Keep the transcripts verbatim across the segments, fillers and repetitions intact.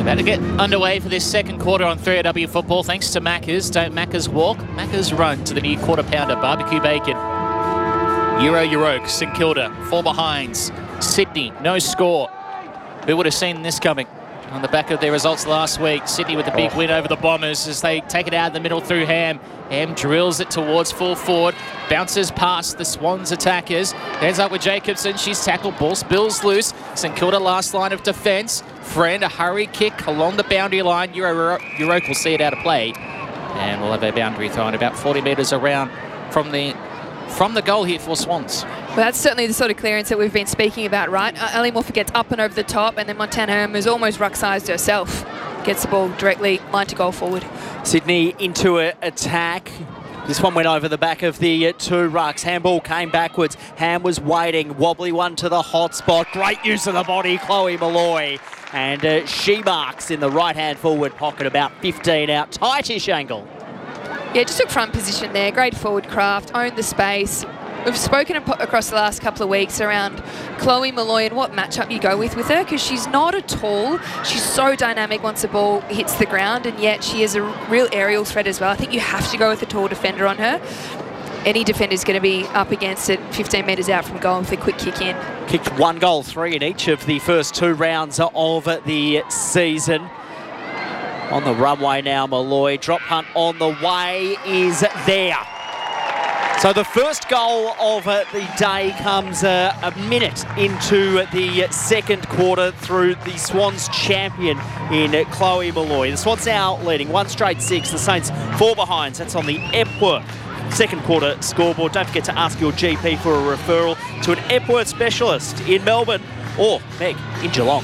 So about to get underway for this second quarter on three A W Football. Thanks to Macca's. Don't Macca's walk, Macca's run to the new quarter pounder barbecue bacon. Euro Euroke, St Kilda, four behinds. Sydney, no score. Who would have seen this coming? On the back of their results last week, Sydney with a big oh. win over the Bombers as they take it out in the middle through Ham. Ham drills it towards full forward, bounces past the Swans attackers, ends up with Jacobson. She's tackled, ball spills loose. St Kilda last line of defence. Friend, a hurry kick along the boundary line. Euro Euroke will see it out of play, and we'll have a boundary thrown about forty metres around from the from the goal here for Swans. Well, that's certainly the sort of clearance that we've been speaking about, right? Uh, Ellie Morphy gets up and over the top, and then Montana Herm is almost ruck-sized herself. Gets the ball directly, line to goal forward. Sydney into an attack. This one went over the back of the uh, two rucks. Handball came backwards. Ham was waiting. Wobbly one to the hot spot. Great use of the body, Chloe Molloy. And uh, she marks in the right-hand forward pocket, about fifteen out. Tightish angle. Yeah, just took front position there. Great forward craft, owned the space. We've spoken across the last couple of weeks around Chloe Molloy and what matchup you go with with her, because she's not at all. She's so dynamic once the ball hits the ground, and yet she is a real aerial threat as well. I think you have to go with a tall defender on her. Any defender's going to be up against it fifteen metres out from goal with a quick kick in. Kicked one goal, three in each of the first two rounds of the season. On the runway now, Molloy. Drop punt on the way is there. So the first goal of uh, the day comes uh, a minute into the second quarter through the Swans champion in uh, Chloe Molloy. The Swans now leading one straight six. The Saints four behinds. That's on the Epworth second quarter scoreboard. Don't forget to ask your G P for a referral to an Epworth specialist in Melbourne or Meg in Geelong.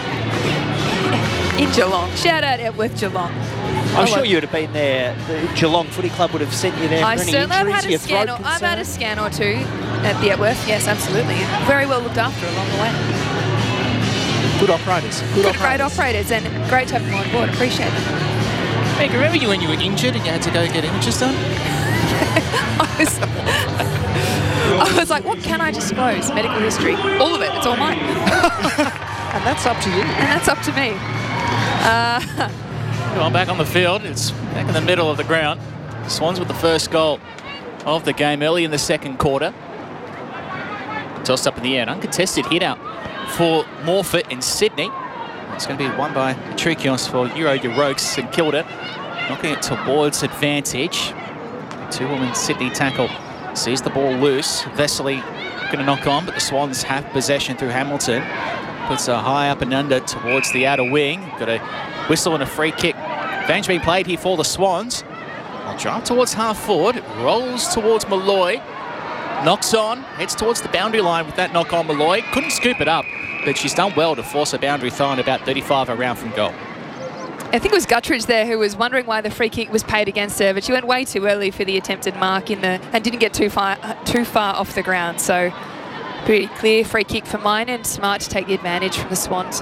In Geelong. Shout out Epworth Geelong. I'm sure you would have been there. The Geelong Footy Club would have sent you there I for any certainly injuries, have had a your scan. throat Or, I've had a scan or two at the Epworth. Yes, absolutely. Very well looked after along the way. Good operators. Good, Good operators. Great operators, and great to have them on board. Appreciate it. Meg, remember you when you were injured and you had to go get images done? I, was, I was like, what can I disclose? Medical history. All of it. It's all mine. And that's up to you. And that's up to me. Uh, Going back on the field, it's back in the middle of the ground. Swans with the first goal of the game early in the second quarter. Tossed up in the air, an uncontested hit out for Morfitt in Sydney. It's going to be won by Trikios for Euro Euroke, St Kilda, knocking it towards advantage. Two-woman Sydney tackle sees the ball loose. Vesely going to knock on, but the Swans have possession through Hamilton. Puts a high up and under towards the outer wing. Got a whistle and a free kick. Advantage being played here for the Swans. I'll drive towards half forward. Rolls towards Molloy. Knocks on. Heads towards the boundary line with that knock on Molloy. Couldn't scoop it up, but she's done well to force a boundary throw in about thirty-five around from goal. I think it was Guttridge there who was wondering why the free kick was paid against her, but she went way too early for the attempted mark in the and didn't get too far too far off the ground. So pretty clear free kick for mine, and smart to take the advantage from the Swans.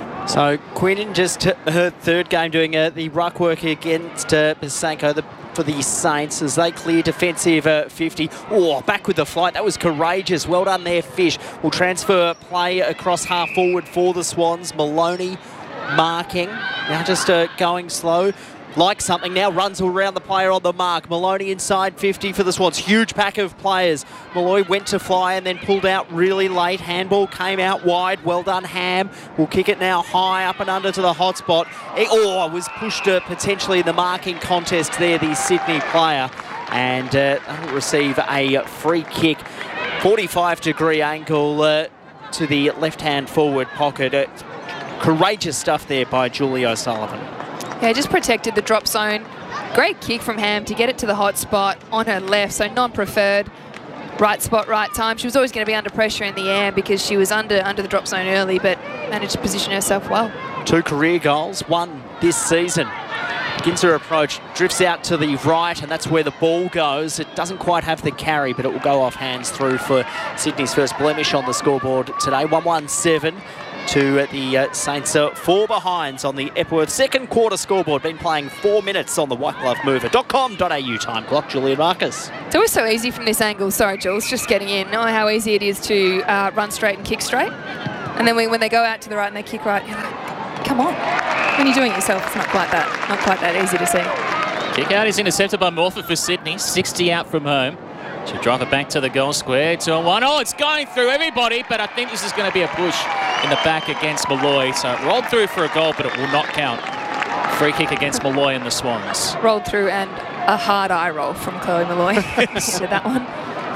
So Quinn just her third game doing uh, the ruck work against uh, Pisanko the, for the Saints as they clear defensive uh, fifty. Oh, back with the flight. That was courageous. Well done there, Fish. Will transfer play across half forward for the Swans. Maloney marking. Now just uh, going slow. Like something now, runs around the player on the mark. Maloney inside fifty for the Swans. Huge pack of players. Malloy went to fly and then pulled out really late. Handball came out wide. Well done, Ham. Will kick it now high up and under to the hot spot. Oh, was pushed uh, potentially in the marking contest there, the Sydney player. And uh, will receive a free kick. forty-five degree angle uh, to the left-hand forward pocket. Uh, courageous stuff there by Julie O'Sullivan. Yeah, just protected the drop zone. Great kick from Ham to get it to the hot spot on her left, so non-preferred. Right spot, right time. She was always going to be under pressure in the air because she was under under the drop zone early, but managed to position herself well. Two career goals, one this season. Begins her approach, drifts out to the right, and that's where the ball goes. It doesn't quite have the carry, but it will go off hands through for Sydney's first blemish on the scoreboard today. one one seven. To the uh, Saints, uh, four behinds on the Epworth second quarter scoreboard. Been playing four minutes on the white glove mover dot com dot a u time clock. Julian Marcus. It's always so easy from this angle. Sorry, Jules, just getting in. Know how easy it is to uh, run straight and kick straight. And then we, when they go out to the right and they kick right, you're like, come on. When you're doing it yourself, it's not quite that, not quite that easy to see. Kick out is intercepted by Morford for Sydney. sixty out from home. She'll drive it back to the goal square. two on one. Oh, it's going through everybody, but I think this is going to be a push in the back against Malloy. So it rolled through for a goal, but it will not count. Free kick against Malloy and the Swans. Rolled through and a hard eye roll from Chloe Malloy. Into that one.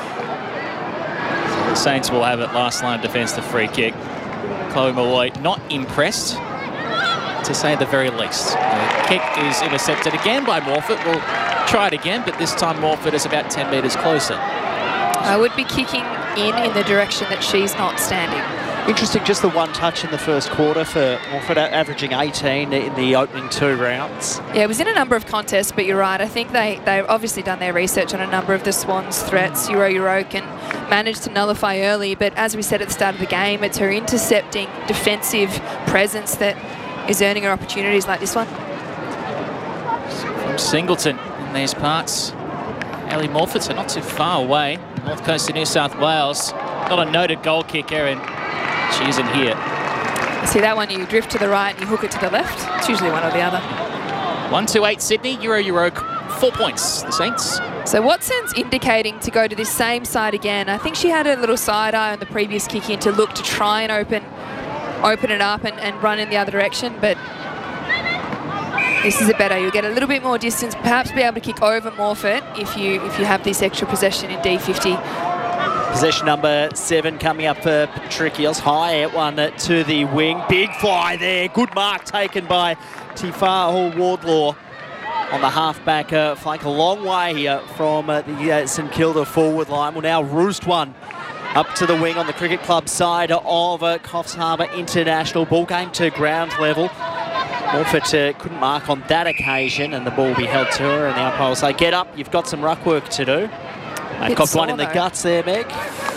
The Saints will have it. Last line of defence, the free kick. Chloe Malloy not impressed, to say the very least. The kick is intercepted again by Morford. We'll try it again, but this time Morford is about ten metres closer. I would be kicking in in the direction that she's not standing. Interesting, just the one touch in the first quarter for Morford, averaging eighteen in the opening two rounds. Yeah, it was in a number of contests, but you're right. I think they, they've obviously done their research on a number of the Swans' threats. Euro Euroke and managed to nullify early, but as we said at the start of the game, it's her intercepting defensive presence that is earning her opportunities like this one. From Singleton in these parts, Ellie Morford, so not too far away. North coast of New South Wales. Not a noted goal kicker, and she isn't here. You see that one, you drift to the right and you hook it to the left. It's usually one or the other. one two eight Sydney, Euro Euroke, four points, the Saints. So Watson's indicating to go to this same side again. I think she had a little side eye on the previous kick in to look to try and open open it up and, and run in the other direction, but this is a better. You'll get a little bit more distance, perhaps be able to kick over Morford if you if you have this extra possession in D fifty. Possession number seven coming up for Patricios. High at one to the wing. Big fly there. Good mark taken by Tifaho Wardlaw on the half-back uh, flank. A long way uh, from uh, the uh, St Kilda forward line. Will now roost one up to the wing on the Cricket Club side of uh, Coffs Harbour International. Ball game to ground level. Morford uh, couldn't mark on that occasion, and the ball will be held to her, and the umpire will say, get up, you've got some ruck work to do. They've got one in the though. guts there, Meg.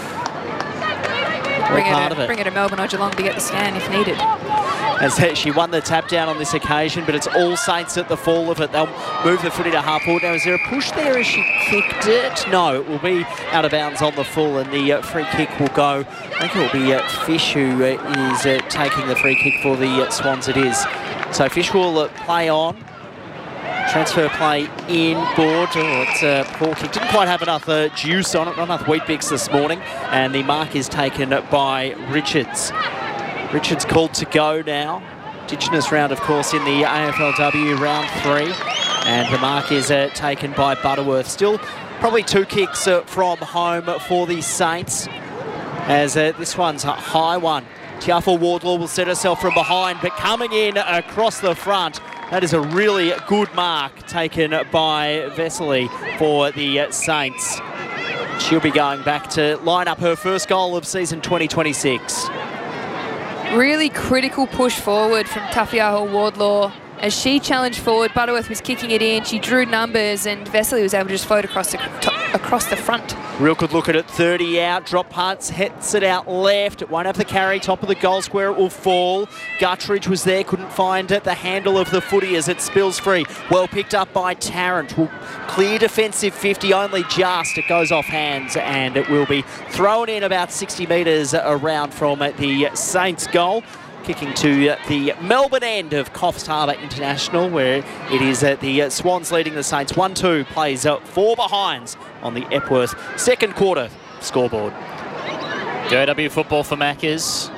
Bring All part it, of to, it. bring it to Melbourne or Geelong to get the scan if needed. As she won the tap down on this occasion, but it's all Saints at the fall of it. They'll move the footy to half forward. Now, is there a push there as she kicked it? No, it will be out of bounds on the full, and the uh, free kick will go. I think it will be uh, Fish who uh, is uh, taking the free kick for the uh, Swans. It is. So Fish will uh, play on. Transfer play in board. Oh, it's a poor kick. Didn't quite have enough uh, juice on it, not enough wheat bix this morning. And the mark is taken by Richards. Richards called to go now. Indigenous round, of course, in the A F L W round three. And the mark is uh, taken by Butterworth. Still probably two kicks uh, from home for the Saints. As uh, this one's a high one. Tiafa Wardlaw will set herself from behind, but coming in across the front. That is a really good mark taken by Vesely for the Saints. She'll be going back to line up her first goal of season twenty twenty-six. Really critical push forward from Tafiaho Wardlaw. As she challenged forward, Butterworth was kicking it in. She drew numbers, and Vesely was able to just float across the across the front. Real good look at it. thirty out. Drop punts. Hits it out left. It won't have the carry. Top of the goal square. It will fall. Guttridge was there. Couldn't find it. The handle of the footy as it spills free. Well picked up by Tarrant. Will clear defensive fifty. Only just. It goes off hands, and it will be thrown in about sixty metres around from the Saints goal. Kicking to the Melbourne end of Coffs Harbour International, where it is the Swans leading the Saints. one two plays four behinds on the Epworth second quarter scoreboard. G O W football for Maccas.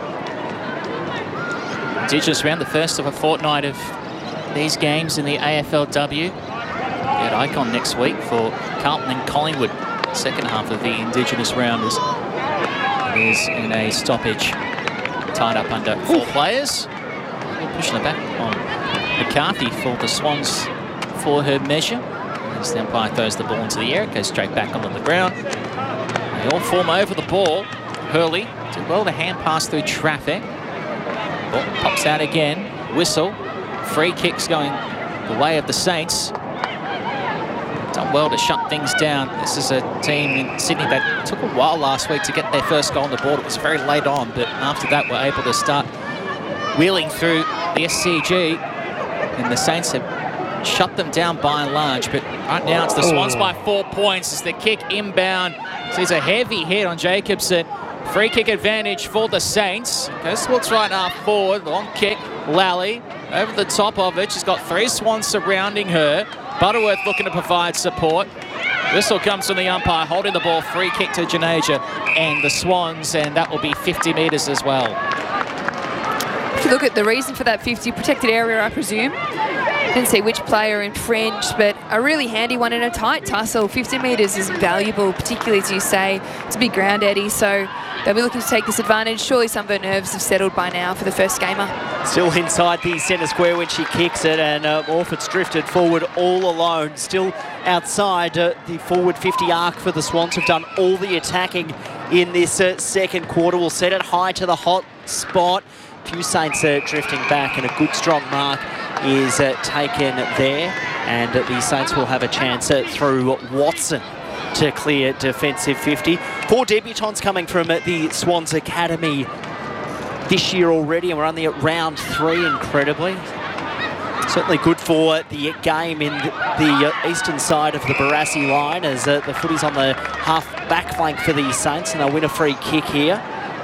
Indigenous round, the first of a fortnight of these games in the A F L W. At Icon next week for Carlton and Collingwood. Second half of the Indigenous round is, is in a stoppage. Tied up under four Ooh. players. Pushing it back on McCarthy for the Swans for her measure. As the umpire throws the ball into the air, it goes straight back onto the ground. They all form over the ball. Hurley did well to hand pass through traffic. Ball pops out again. Whistle. Free kicks going the way of the Saints. Done well to shut things down. This is a team in Sydney that took a while last week to get their first goal on the board. It was very late on, but after that were able to start wheeling through the S C G. And the Saints have shut them down by and large. But right now it's the Swans oh. by four points as the kick inbound. Sees a heavy hit on Jacobson. Free kick advantage for the Saints. Goes towards right half forward. Long kick Lally over the top of it. She's got three Swans surrounding her. Butterworth looking to provide support. Whistle comes from the umpire, holding the ball. Free kick to Janasia and the Swans, and that will be fifty metres as well. If you look at the reason for that fifty, protected area, I presume. Didn't see which player infringed, but a really handy one in a tight tussle. fifty metres is valuable, particularly, as you say. It's a big ground, Eddie, so they'll be looking to take this advantage. Surely some of her nerves have settled by now for the first gamer. Still inside the centre square when she kicks it, and uh, Morford's drifted forward all alone. Still outside uh, the forward fifty arc for the Swans, have done all the attacking in this uh, second quarter. We'll set it high to the hot spot. Few Saints uh, drifting back, and a good strong mark is uh, taken there, and uh, the Saints will have a chance uh, through Watson to clear defensive fifty. Four debutants coming from uh, the Swans Academy this year already, and we're only at round three, incredibly. Certainly good for the game in the uh, eastern side of the Barassi line, as uh, the footy's on the half back flank for the Saints, and they'll win a free kick here.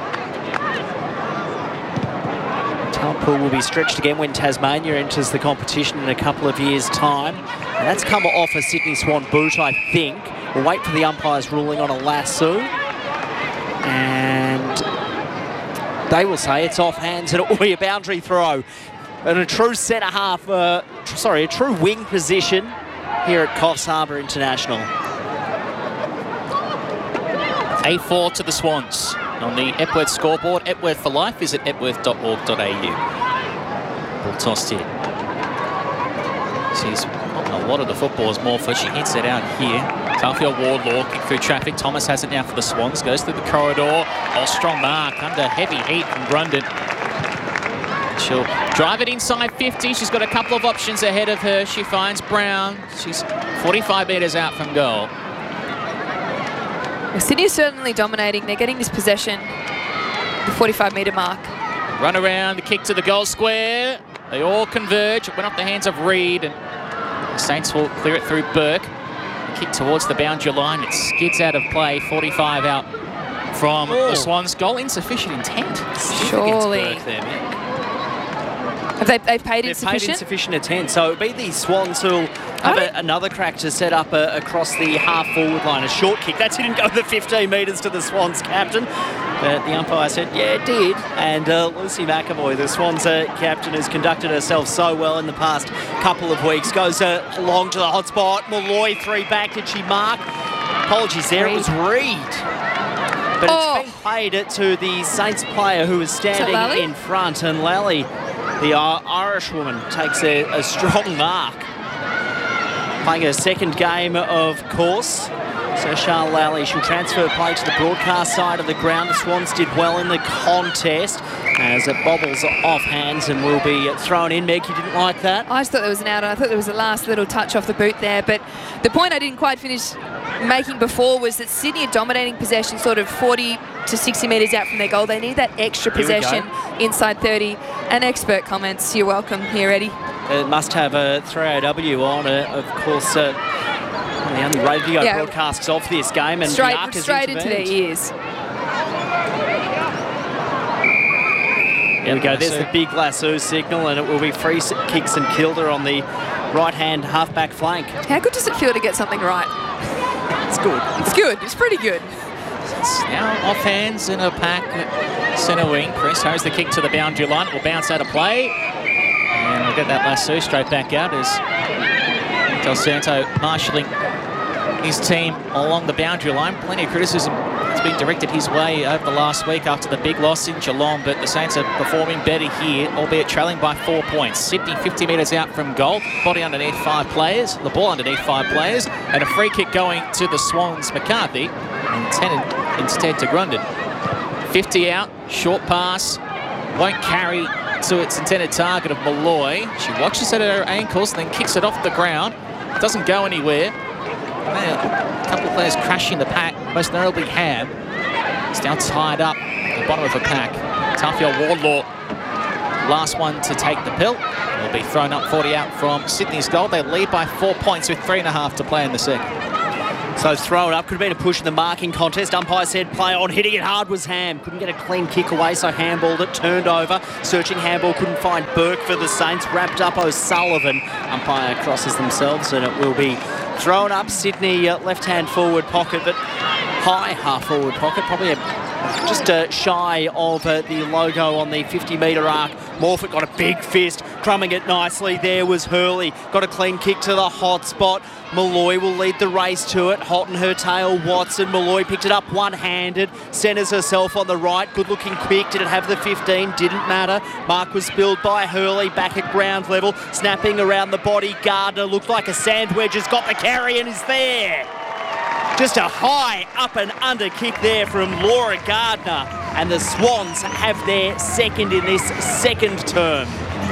Talent pool will be stretched again when Tasmania enters the competition in a couple of years' time. And that's come off a Sydney Swan boot, I think. We'll wait for the umpire's ruling on a lasso. And they will say it's off hands, and it will be a boundary throw. And a true centre half, uh, tr sorry, a true wing position here at Coffs Harbour International. A four to the Swans. On the Epworth scoreboard, Epworth for life, visit epworth dot org dot a u. Ball tossed in. She's a lot of the footballs more for. She hits it out here. Garfield Wardlaw kick through traffic. Thomas has it now for the Swans. Goes through the corridor. Oh, strong mark under heavy heat from Grundon. She'll drive it inside fifty. She's got a couple of options ahead of her. She finds Brown. She's forty-five metres out from goal. Sydney is certainly dominating. They're getting this possession, the forty-five metre mark. Run around, the kick to the goal square. They all converge. It went off the hands of Reed, and the Saints will clear it through Burke. The kick towards the boundary line. It skids out of play. forty-five out from oh. the Swans. Goal insufficient intent. Surely. Burke there, Mick. Have they, they've paid They've insufficient? paid insufficient intent, so it'll be the Swans who'll have a, another crack to set up a, across the half-forward line. A short kick. That didn't go the fifteen metres to the Swans captain, but the umpire said, yeah, it did. And uh, Lucy McAvoy, the Swans uh, captain, has conducted herself so well in the past couple of weeks. Goes uh, along to the hot spot. Malloy, three back. Did she mark? Apologies there. Reed. It was Reed. But oh. it's been played to the Saints player who was standing in front, and Lally, the Irish woman, takes a, a strong mark. Playing her second game, of course. So Charles Lally, she'll transfer play to the broadcast side of the ground. The Swans did well in the contest as it bobbles off hands and will be thrown in. Meg, you didn't like that? I just thought there was an out. I thought there was a last little touch off the boot there. But the point I didn't quite finish making before was that Sydney are dominating possession sort of forty to sixty metres out from their goal. They need that extra possession inside thirty. And expert comments. You're welcome here, Eddie. It must have a three A W on it, of course. Uh, the only radio yeah. broadcasts of this game, and straight, the straight into their ears. There we go. There's the big lasso signal, and it will be free kicks and Kilda on the right-hand half-back flank. How good does it feel to get something right? It's good. It's good. It's pretty good. It's now off hands in a pack centre wing. Press hose the kick to the boundary line. It will bounce out of play. And we'll get that lasso straight back out as Del Santo marshalling his team along the boundary line. Plenty of criticism has been directed his way over the last week after the big loss in Geelong, but the Saints are performing better here, albeit trailing by four points. Sydney fifty metres out from goal, body underneath five players, the ball underneath five players, and a free kick going to the Swans. McCarthy intended instead to Grundon. fifty out, short pass, won't carry to its intended target of Malloy. She watches at her ankles and then kicks it off the ground. It doesn't go anywhere. A couple of players crashing the pack, most notably Ham. It's now tied up at the bottom of the pack. Garfield Wardlaw, last one to take the pill. Will be thrown up forty out from Sydney's goal. They lead by four points with three and a half to play in the second. So throw it up. Could have been a push in the marking contest. Umpire said play on. Hitting it hard was Ham. Couldn't get a clean kick away, so handballed it. Turned over. Searching handball. Couldn't find Burke for the Saints. Wrapped up O'Sullivan. Umpire crosses themselves, and it will be thrown up. Sydney uh, left-hand forward pocket, but high half-forward pocket. Probably a, just uh, shy of uh, the logo on the fifty metre arc. Morfitt got a big fist, crumbing it nicely. There was Hurley. Got a clean kick to the hot spot. Malloy will lead the race to it. Hot in her tail, Watson. Malloy picked it up one-handed. Centres herself on the right. Good-looking quick. Did it have the fifteen? Didn't matter. Mark was spilled by Hurley back at ground level. Snapping around the body. Gardner looked like a sand wedge. Has got the carry and is there. Just a high up and under kick there from Laura Gardner. And the Swans have their second in this second term.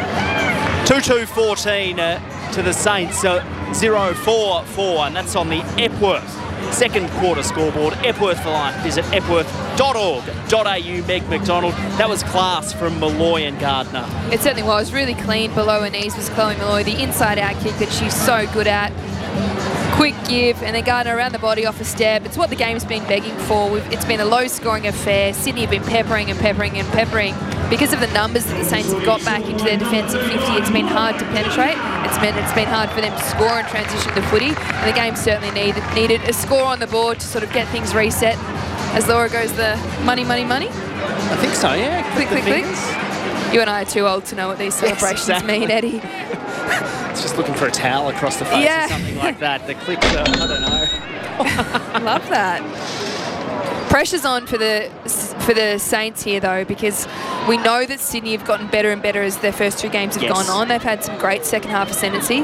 two two fourteen uh, to the Saints, uh, zero four four, and that's on the Epworth second quarter scoreboard. Epworth for life. Visit epworth dot org dot a u. Meg McDonald. That was class from Malloy and Gardner. It certainly was. Really clean below her knees was Chloe Malloy. The inside-out kick that she's so good at. Quick give, and then Gardner around the body off a step. It's what the game's been begging for. We've, it's been a low-scoring affair. Sydney have been peppering and peppering and peppering. Because of the numbers that the Saints have got back into their defensive fifty, it's been hard to penetrate. It's meant it's been hard for them to score and transition the footy. And the game certainly needed, needed a score on the board to sort of get things reset. As Laura goes the money, money, money. I think so, yeah. Click, click, click. You and I are too old to know what these celebrations yes, exactly. mean, Eddie. It's just looking for a towel across the face yeah. or something like that. The clicks are, I don't know. Love that. Pressure's on for the for the Saints here, though, because we know that Sydney have gotten better and better as their first two games have yes. gone on. They've had some great second half ascendancy.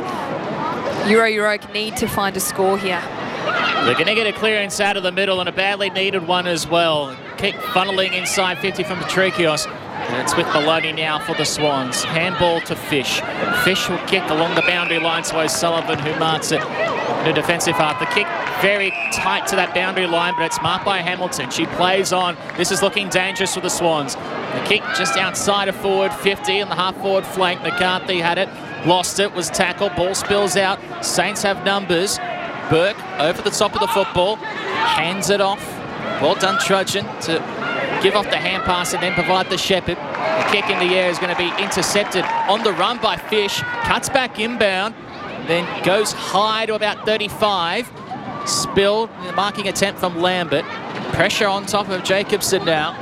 Euro Euroke need to find a score here. They're going to get a clearance out of the middle and a badly needed one as well. Kick funneling inside fifty from Patrikios. And it's with Maloney now for the Swans. Handball to Fish. Fish will kick along the boundary line to O'Sullivan, who marks it in a defensive half. The kick very tight to that boundary line, but it's marked by Hamilton. She plays on. This is looking dangerous for the Swans. The kick just outside of forward fifty on the half-forward flank. McCarthy had it, lost it, was tackled. Ball spills out. Saints have numbers. Burke over the top of the football, hands it off. Well done, Trudgeon, to give off the hand pass and then provide the Shepherd. The kick in the air is going to be intercepted on the run by Fish. Cuts back inbound, then goes high to about thirty-five. Spilled, the marking attempt from Lambert. Pressure on top of Jacobson now.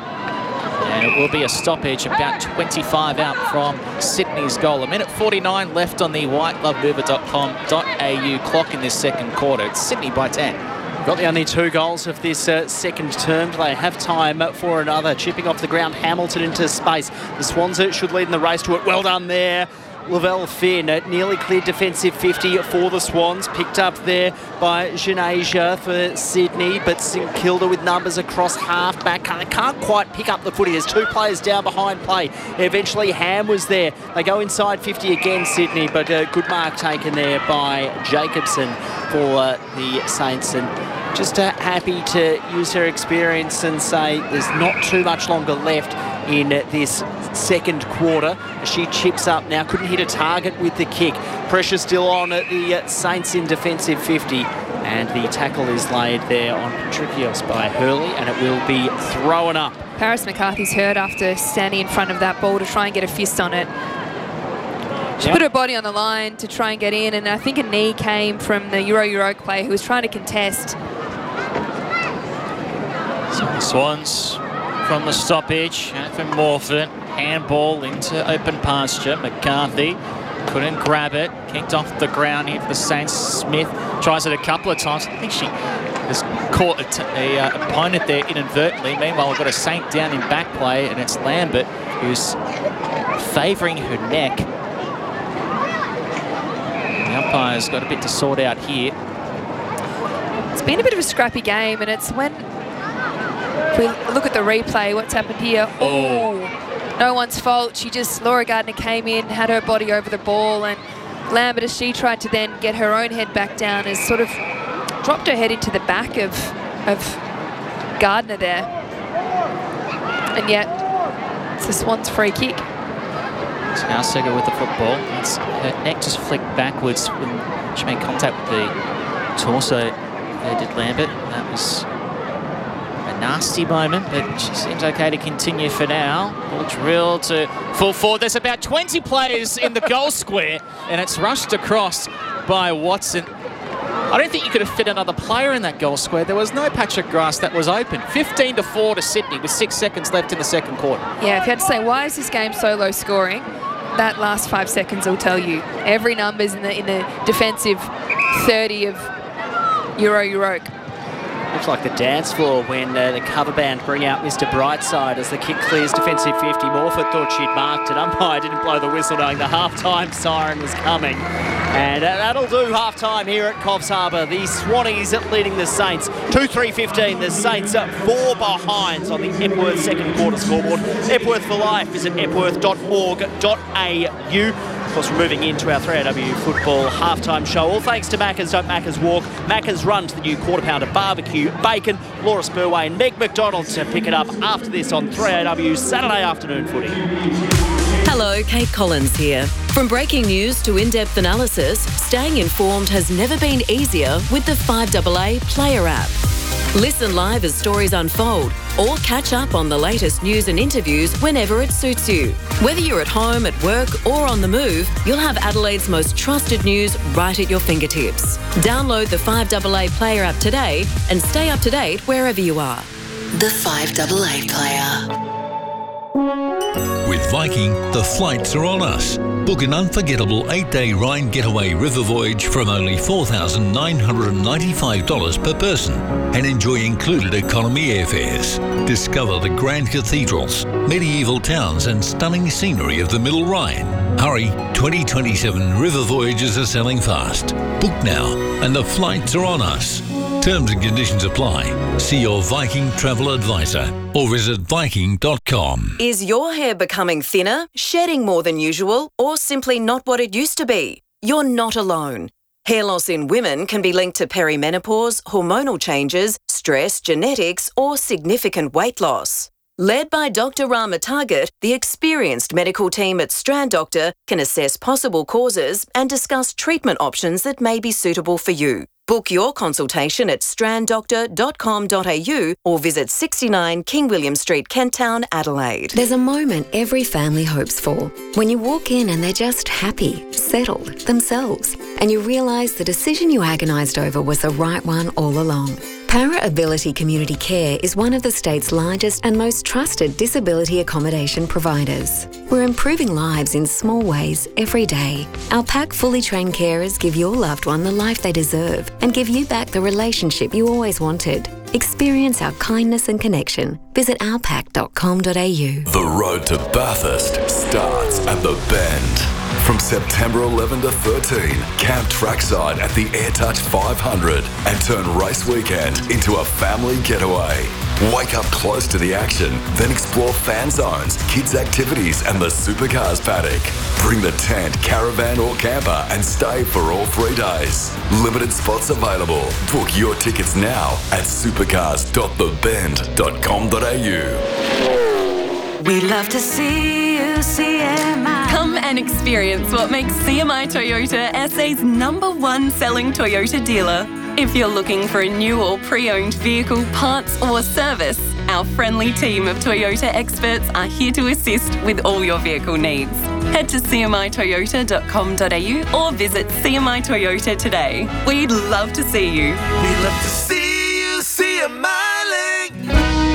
And it will be a stoppage, about twenty-five out from Sydney's goal. A minute forty-nine left on the white glove mover dot com dot a u clock in this second quarter. It's Sydney by ten. Got the only two goals of this uh, second term. They have time for another. Chipping off the ground, Hamilton into space. The Swans should lead in the race to it. Well done there. Lavelle Finn, uh, nearly cleared defensive fifty for the Swans. Picked up there by Janasia for Sydney, but St Kilda with numbers across half back. They can't quite pick up the footy. There's two players down behind play. Eventually Ham was there. They go inside fifty again, Sydney, but a good mark taken there by Jacobson for uh, the Saints. And just uh, happy to use her experience and say there's not too much longer left in this second quarter. She chips up now, couldn't hit a target with the kick. Pressure still on at the Saints in defensive fifty, and the tackle is laid there on Patrikios by Hurley, and it will be thrown up. Paris McCarthy's hurt after standing in front of that ball to try and get a fist on it. She yep. put her body on the line to try and get in, and I think a knee came from the Euro Euroke player who was trying to contest. So the Swans from the stoppage, from Morfitt, handball into open pasture. McCarthy couldn't grab it, kicked off the ground here for the Saints. Smith tries it a couple of times. I think she has caught a, a uh, opponent there inadvertently. Meanwhile, we've got a Saint down in back play, and it's Lambert who's favouring her neck. The umpire's got a bit to sort out here. It's been a bit of a scrappy game, and it's when we look at the replay, what's happened here. Oh, no one's fault. She just, Laura Gardner came in, had her body over the ball, and Lambert, as she tried to then get her own head back down, has sort of dropped her head into the back of, of Gardner there. And yet, it's the Swans' free kick. So now Sega with the football. It's, her neck just flicked backwards when she made contact with the torso There did Lambert. That was a nasty moment, but she seems okay to continue for now. Ball drilled to full forward. There's about twenty players in the goal square, and it's rushed across by Watson. I don't think you could have fit another player in that goal square. There was no patch of grass that was open. fifteen to four to Sydney with six seconds left in the second quarter. Yeah, if you had to say, why is this game so low scoring? That last five seconds will tell you. Every number's in the in the defensive thirty of Euro Euroke. Looks like the dance floor when uh, the cover band bring out Mister Brightside as the kick clears defensive fifty. Morford thought she'd marked it. Umpire didn't blow the whistle knowing the half-time siren was coming. And uh, that'll do half-time here at Coffs Harbour. The Swannies leading the Saints. two three fifteen. The Saints are four behinds on the Epworth second quarter scoreboard. Epworth for life. Visit epworth dot org dot a u. Of course, we're moving into our three A W football halftime show. All thanks to Macca's. Don't Macca's walk. Macca's run to the new quarter pounder barbecue bacon. Laura Spurway and Meg McDonald to pick it up after this on three A W Saturday afternoon footy. Hello, Kate Collins here. From breaking news to in-depth analysis, staying informed has never been easier with the five A A Player app. Listen live as stories unfold or catch up on the latest news and interviews whenever it suits you. Whether you're at home, at work or on the move, you'll have Adelaide's most trusted news right at your fingertips. Download the five A A Player app today and stay up to date wherever you are. The five A A Player. With Viking, the flights are on us. Book an unforgettable eight-day Rhine Getaway river voyage from only four thousand nine hundred ninety-five dollars per person and enjoy included economy airfares. Discover the grand cathedrals, medieval towns and stunning scenery of the Middle Rhine. Hurry, twenty twenty-seven river voyages are selling fast. Book now and the flights are on us. Terms and conditions apply. See your Viking travel advisor or visit viking dot com. Is your hair becoming thinner, shedding more than usual, or simply not what it used to be? You're not alone. Hair loss in women can be linked to perimenopause, hormonal changes, stress, genetics, or significant weight loss. Led by Doctor Rama Target, the experienced medical team at Strand Doctor can assess possible causes and discuss treatment options that may be suitable for you. Book your consultation at strand doctor dot com dot a u or visit sixty-nine King William Street, Kent Town, Adelaide. There's a moment every family hopes for. When you walk in and they're just happy, settled, themselves, and you realise the decision you agonised over was the right one all along. Para Ability Community Care is one of the state's largest and most trusted disability accommodation providers. We're improving lives in small ways every day. Our PAC fully trained carers give your loved one the life they deserve and give you back the relationship you always wanted. Experience our kindness and connection. Visit our pac dot com dot a u. The road to Bathurst starts at the Bend. From September eleventh to thirteenth, camp trackside at the AirTouch five hundred and turn race weekend into a family getaway. Wake up close to the action, then explore fan zones, kids' activities and the supercars paddock. Bring the tent, caravan or camper and stay for all three days. Limited spots available. Book your tickets now at supercars dot the bend dot com dot a u. We love to see you, C M I. Come and experience what makes C M I Toyota S A's number one selling Toyota dealer. If you're looking for a new or pre-owned vehicle, parts or service, our friendly team of Toyota experts are here to assist with all your vehicle needs. Head to c m i toyota dot com dot a u or visit C M I Toyota today. We'd love to see you. We love to see you, C M I Link.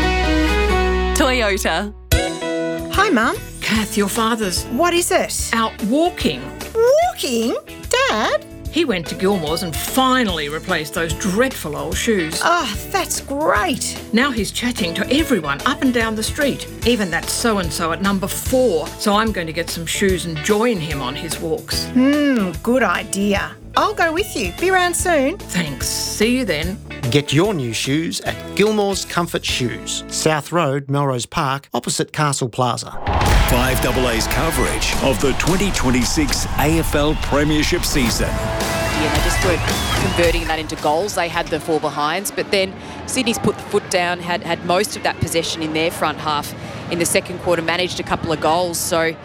Toyota. Hi, Mum. Kath, your father's What is it? out walking. Walking? Dad? He went to Gilmore's and finally replaced those dreadful old shoes. Oh, that's great. Now he's chatting to everyone up and down the street, even that so-and-so at number four. So I'm going to get some shoes and join him on his walks. Hmm, good idea. I'll go with you. Be around soon. Thanks. See you then. Get your new shoes at Gilmore's Comfort Shoes, South Road, Melrose Park, opposite Castle Plaza. five A A's coverage of the twenty twenty-six A F L Premiership season. Yeah, they just weren't converting that into goals. They had the four behinds, but then Sydney's put the foot down, had, had most of that possession in their front half in the second quarter, managed a couple of goals. So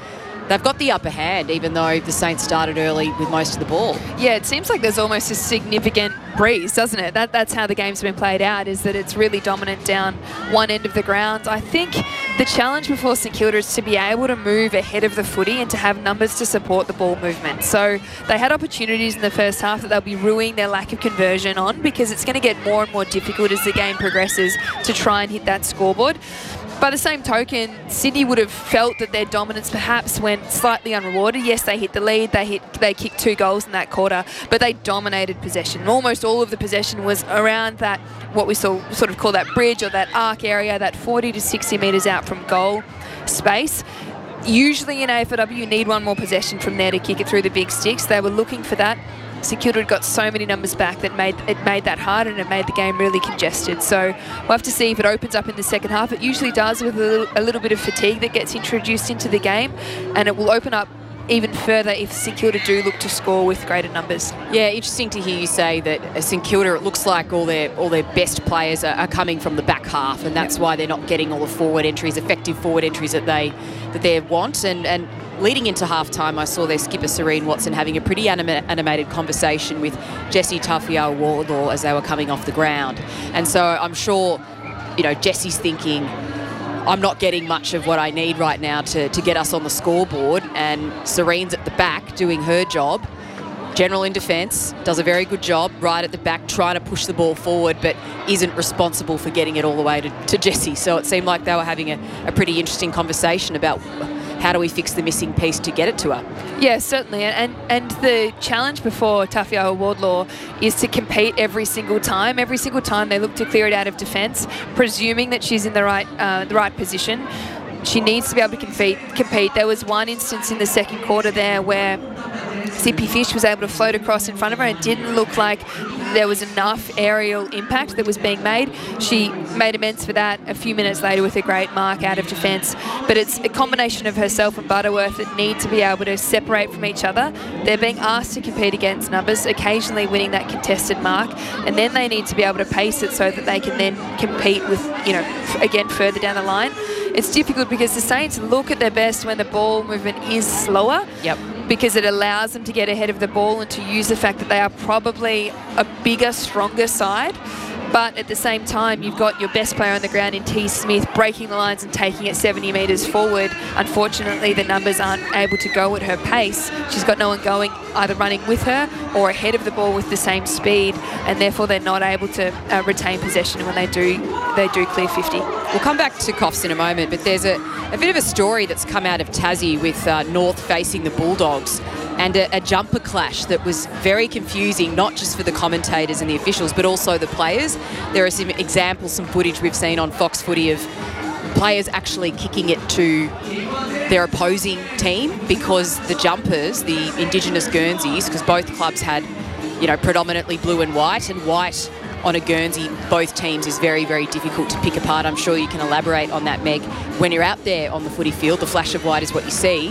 they've got the upper hand, even though the Saints started early with most of the ball. Yeah, it seems like there's almost a significant breeze, doesn't it? That, that's how the game's been played out, is that it's really dominant down one end of the ground. I think the challenge before St Kilda is to be able to move ahead of the footy and to have numbers to support the ball movement. So they had opportunities in the first half that they'll be ruining their lack of conversion on, because it's going to get more and more difficult as the game progresses to try and hit that scoreboard. By the same token, Sydney would have felt that their dominance perhaps went slightly unrewarded. Yes, they hit the lead, they hit, they kicked two goals in that quarter, but they dominated possession. Almost all of the possession was around that, what we saw, sort of call that bridge or that arc area, that forty to sixty metres out from goal space. Usually in A F L W, you need one more possession from there to kick it through the big sticks. They were looking for that. St Kilda had got so many numbers back that made it made that hard, and it made the game really congested. So we'll have to see if it opens up in the second half. It usually does, with a little, a little bit of fatigue that gets introduced into the game, and it will open up even further if St Kilda do look to score with greater numbers. Yeah, interesting to hear you say that St Kilda, it looks like all their all their best players are, are coming from the back half, and that's yep. why they're not getting all the forward entries, effective forward entries that they that they want. And and leading into halftime, I saw their skipper Serene Watson having a pretty anima- animated conversation with Jessie Taufea'a-Wardlaw as they were coming off the ground. And so I'm sure, you know, Jessie's thinking, I'm not getting much of what I need right now to, to get us on the scoreboard, and Serene's at the back doing her job. General in defence, does a very good job right at the back, trying to push the ball forward, but isn't responsible for getting it all the way to, to Jessie. So it seemed like they were having a, a pretty interesting conversation about how do we fix the missing piece to get it to her. Yeah, certainly. And and the challenge before Taufea'a-Wardlaw is to compete every single time. Every single time they look to clear it out of defence, presuming that she's in the right uh, the right position. She needs to be able to compete. compete. There was one instance in the second quarter there where Zippy Fish was able to float across in front of her. It didn't look like there was enough aerial impact that was being made. She made amends for that a few minutes later with a great mark out of defence. But it's a combination of herself and Butterworth that need to be able to separate from each other. They're being asked to compete against numbers, occasionally winning that contested mark, and then they need to be able to pace it so that they can then compete with, you know, again, further down the line. It's difficult because the Saints look at their best when the ball movement is slower. Yep. Because it allows them to get ahead of the ball and to use the fact that they are probably a bigger, stronger side. But at the same time, you've got your best player on the ground in T. Smith breaking the lines and taking it seventy metres forward. Unfortunately, the numbers aren't able to go at her pace. She's got no one going either running with her or ahead of the ball with the same speed, and therefore they're not able to uh, retain possession when they do they do clear fifty. We'll come back to Coffs in a moment, but there's a, a bit of a story that's come out of Tassie with uh, North facing the Bulldogs, and a, a jumper clash that was very confusing, not just for the commentators and the officials, but also the players. There are some examples, some footage we've seen on Fox Footy of players actually kicking it to their opposing team because the jumpers, the Indigenous Guernseys, because both clubs had, you know, predominantly blue and white, and white on a Guernsey, both teams, is very, very difficult to pick apart. I'm sure you can elaborate on that, Meg. When you're out there on the footy field, the flash of white is what you see.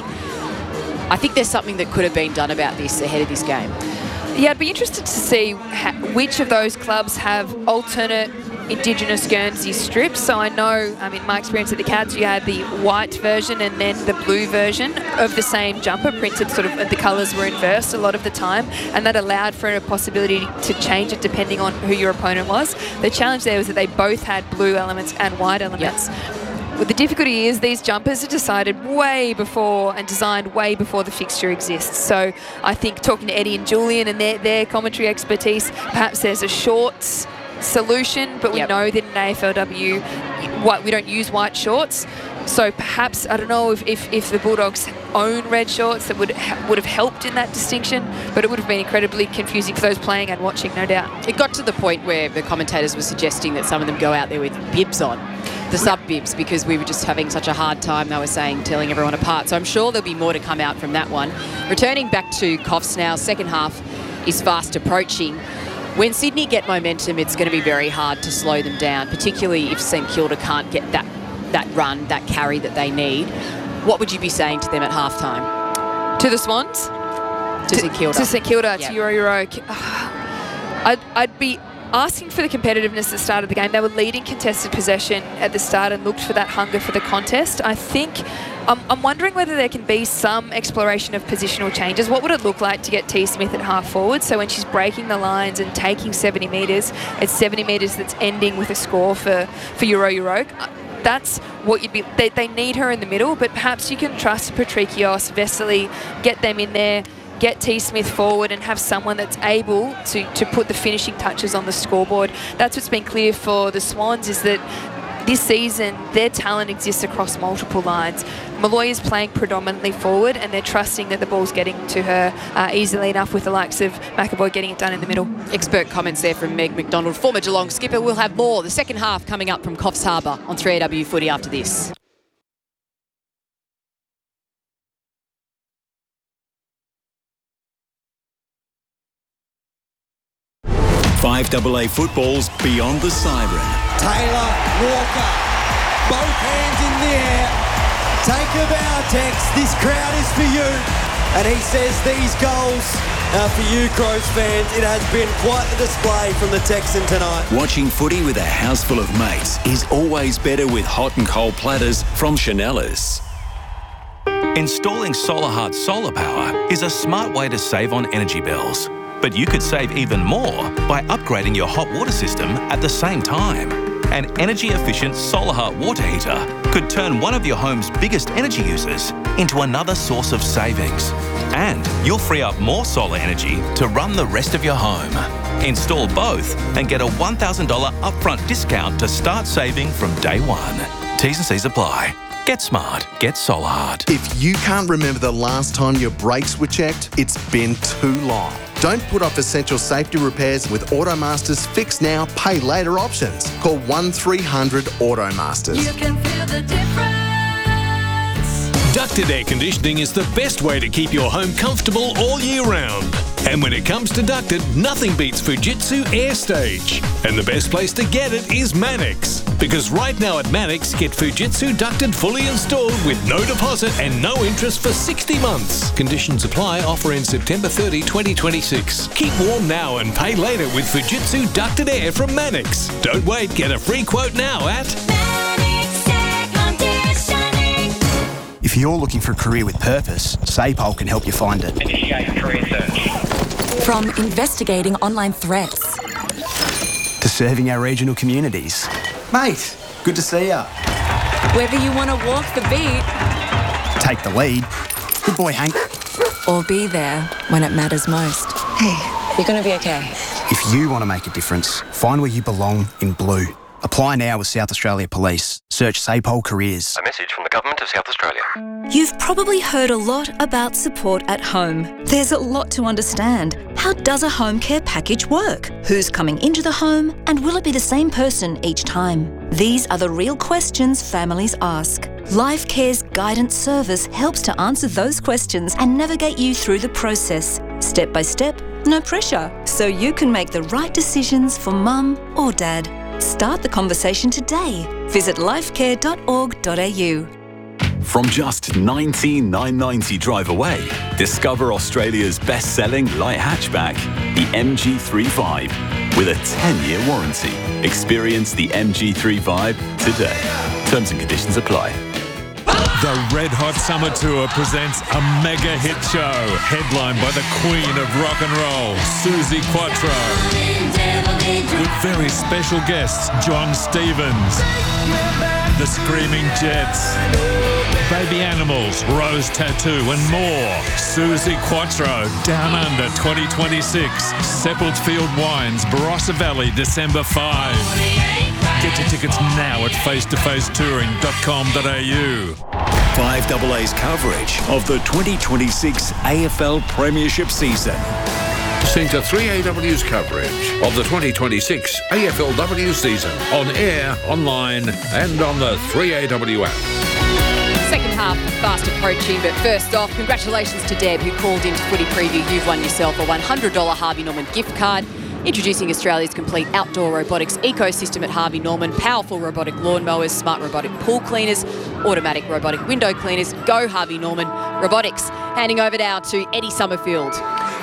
I think there's something that could have been done about this ahead of this game. Yeah, I'd be interested to see ha- which of those clubs have alternate Indigenous Guernsey strips. So I know, I mean, my experience at the Cats, you had the white version and then the blue version of the same jumper, printed sort of, the colours were inversed a lot of the time, and that allowed for a possibility to change it depending on who your opponent was. The challenge there was that they both had blue elements and white elements. Yep. Well, the difficulty is these jumpers are decided way before and designed way before the fixture exists. So I think talking to Eddie and Julian and their, their commentary expertise, perhaps there's a shorts solution, but we yep. know that in A F L W what, we don't use white shorts. So perhaps, I don't know if, if, if the Bulldogs own red shorts, that would ha- would have helped in that distinction, but it would have been incredibly confusing for those playing and watching, no doubt. It got to the point where the commentators were suggesting that some of them go out there with bibs on, the sub-bibs, because we were just having such a hard time, they were saying, telling everyone apart. So I'm sure there'll be more to come out from that one. Returning back to Coffs now, second half is fast approaching. When Sydney get momentum, it's going to be very hard to slow them down, particularly if St Kilda can't get that that run, that carry that they need. What would you be saying to them at halftime? To the Swans? To, to St Kilda. To St Kilda, yep. to Euro Euro. I'd, I'd be asking for the competitiveness at the start of the game. They were leading contested possession at the start and looked for that hunger for the contest. I think, I'm, I'm wondering whether there can be some exploration of positional changes. What would it look like to get T. Smith at half forward? So when she's breaking the lines and taking seventy metres, it's seventy metres that's ending with a score for, for Euro Euroke. That's what you'd be... They, they need her in the middle, but perhaps you can trust Patrikios, Vesely, get them in there, get T. Smith forward and have someone that's able to, to put the finishing touches on the scoreboard. That's what's been clear for the Swans, is that this season their talent exists across multiple lines. Malloy is playing predominantly forward and they're trusting that the ball's getting to her uh, easily enough, with the likes of McAvoy getting it done in the middle. Expert comments there from Meg McDonald, former Geelong skipper. We'll have more. The second half coming up from Coffs Harbour on three A W Footy after this. five A A football's Beyond the Siren. Taylor, Walker, both hands in the air. Take a bow, Tex. This crowd is for you. And he says these goals are for you, Crows fans. It has been quite the display from the Texan tonight. Watching footy with a house full of mates is always better with hot and cold platters from Chanellas. Installing SolarHeart solar power is a smart way to save on energy bills. But you could save even more by upgrading your hot water system at the same time. An energy-efficient SolarHeart water heater could turn one of your home's biggest energy users into another source of savings. And you'll free up more solar energy to run the rest of your home. Install both and get a one thousand dollars upfront discount to start saving from day one. T's and C's apply. Get smart. Get SolarHeart. If you can't remember the last time your brakes were checked, it's been too long. Don't put off essential safety repairs with Automaster's Fix Now, Pay Later options. Call one three hundred Automasters. You can feel the difference. Ducted air conditioning is the best way to keep your home comfortable all year round. And when it comes to ducted, nothing beats Fujitsu AirStage. And the best place to get it is Manix. Because right now at Manix, get Fujitsu ducted fully installed with no deposit and no interest for sixty months. Conditions apply. Offer in September thirtieth, twenty twenty-six. Keep warm now and pay later with Fujitsu ducted air from Manix. Don't wait. Get a free quote now at Manix Air Conditioning. If you're looking for a career with purpose, SAPOL can help you find it. Initiate career search. From investigating online threats To serving our regional communities. Mate, good to see ya. Whether you want to walk the beat, Take the lead. Good boy, Hank. or be there when it matters most. Hey, you're going to be okay. If you want to make a difference, find where you belong in blue. Apply now with South Australia Police. Search SAPOL Careers. A message from the Government of South Australia. You've probably heard a lot about support at home. There's a lot to understand. How does a home care package work? Who's coming into the home? And will it be the same person each time? These are the real questions families ask. Life Care's guidance service helps to answer those questions and navigate you through the process. Step by step, no pressure. So you can make the right decisions for mum or dad. Start the conversation today. Visit lifecare dot org dot a u. From just nineteen thousand nine hundred ninety drive away, discover Australia's best-selling light hatchback, the M G thirty-five, with a ten-year warranty. Experience the M G thirty-five today. Terms and conditions apply. The Red Hot Summer Tour presents a mega hit show, headlined by the queen of rock and roll, Suzi Quatro, with very special guests, John Stevens, The Screaming Jets, Baby Animals, Rose Tattoo and more. Suzi Quatro, Down Under twenty twenty-six, Seppelt Field Wines, Barossa Valley, December fifth. Get your tickets now at face to face touring dot com dot a u. five A A's coverage of the twenty twenty-six A F L Premiership season. Listening to three A W's coverage of the twenty twenty-six A F L W season on air, online, and on the three A W app. Second half fast approaching, but first off, congratulations to Deb, who called into Footy Preview. You've won yourself a one hundred dollars Harvey Norman gift card. Introducing Australia's complete outdoor robotics ecosystem at Harvey Norman. Powerful robotic lawnmowers, smart robotic pool cleaners, automatic robotic window cleaners. Go Harvey Norman Robotics. Handing over now to Eddie Summerfield.